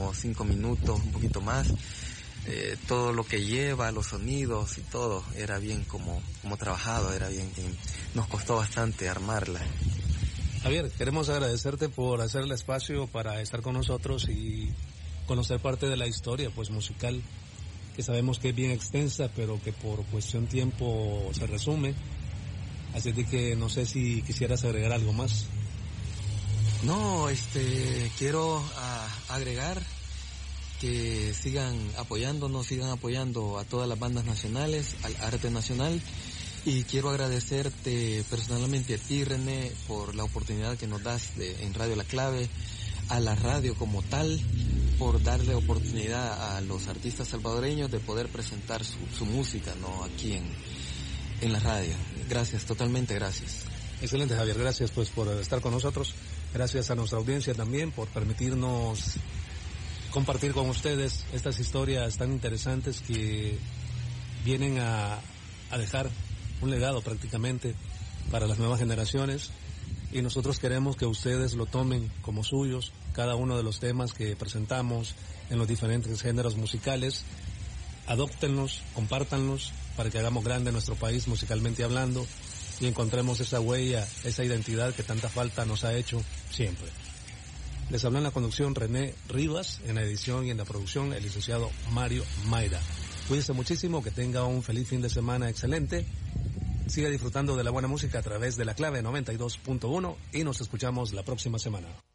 unos 5 minutos, un poquito más. Todo lo que lleva, los sonidos y todo, era bien como trabajado, era bien, nos costó bastante armarla. Javier, queremos agradecerte por hacer el espacio para estar con nosotros y conocer parte de la historia pues musical, que sabemos que es bien extensa, pero que por cuestión de tiempo se resume. Así de que no sé si quisieras agregar algo más. No, quiero agregar que sigan apoyándonos, sigan apoyando a todas las bandas nacionales, al arte nacional, y quiero agradecerte personalmente a ti, René, por la oportunidad que nos das en Radio La Clave, a la radio como tal, por darle oportunidad a los artistas salvadoreños de poder presentar su música, ¿no?, aquí en la radio. Gracias, totalmente gracias. Excelente, Javier, gracias pues por estar con nosotros. Gracias a nuestra audiencia también por permitirnos compartir con ustedes estas historias tan interesantes que vienen a dejar un legado prácticamente para las nuevas generaciones, y nosotros queremos que ustedes lo tomen como suyos, cada uno de los temas que presentamos en los diferentes géneros musicales. Adóptenlos, compártanlos para que hagamos grande nuestro país musicalmente hablando y encontremos esa huella, esa identidad que tanta falta nos ha hecho siempre. Les habló en la conducción René Rivas, en la edición y en la producción el licenciado Mario Mayra. Cuídense muchísimo, que tenga un feliz fin de semana excelente. Siga disfrutando de la buena música a través de La Clave 92.1 y nos escuchamos la próxima semana.